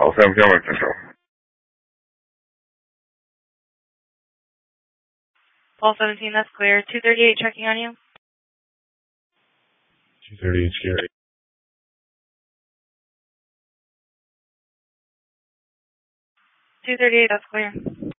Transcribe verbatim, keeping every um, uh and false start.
I'll send camera control. Paul seventeen, that's clear. two thirty-eight checking on you. two thirty-eight scary. two thirty-eight, that's clear.